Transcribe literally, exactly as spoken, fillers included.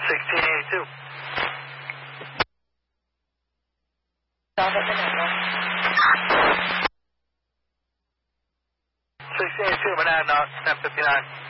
sixteen eighty-two. Stop at the network. sixteen eighty-two, Manhattan, ten fifty-nine.